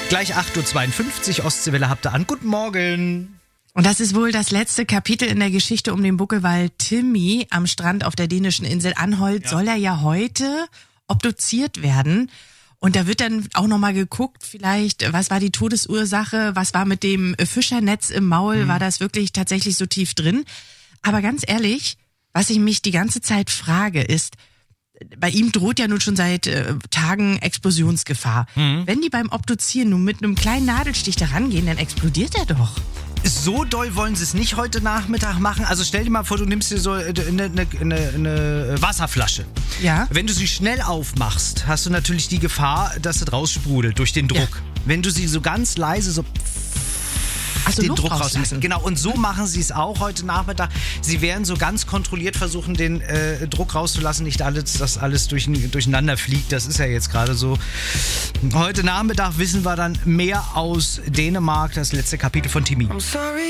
Gleich 8.52 Uhr, Ostseewelle habt ihr an. Guten Morgen. Und das ist wohl das letzte Kapitel in der Geschichte um den Buckelwal Timmy am Strand auf der dänischen Insel Anholt. Ja. Soll er ja heute obduziert werden. Und da wird dann auch nochmal geguckt, vielleicht, was war die Todesursache, was war mit dem Fischernetz im Maul, war das wirklich tatsächlich so tief drin? Aber ganz ehrlich, was ich mich die ganze Zeit frage, ist, bei ihm droht ja nun schon seit Tagen Explosionsgefahr. Wenn die beim Obduzieren nun mit einem kleinen Nadelstich da rangehen, dann explodiert er doch. So doll wollen sie es nicht heute Nachmittag machen. Also stell dir mal vor, du nimmst dir so eine Wasserflasche. Ja. Wenn du sie schnell aufmachst, hast du natürlich die Gefahr, dass es raussprudelt durch den Druck. Ja. Wenn du sie so ganz leise so den Druck rauslassen. Genau, und so machen sie es auch heute Nachmittag. Sie werden so ganz kontrolliert versuchen, den Druck rauszulassen, nicht dass alles durcheinander fliegt. Das ist ja jetzt gerade so. Heute Nachmittag wissen wir dann mehr aus Dänemark, das letzte Kapitel von Timmy.